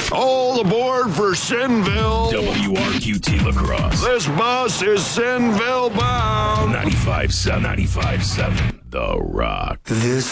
All aboard for Sinville. WRQT Lacrosse. This bus is Sinville bound. 95.7. The Rock. This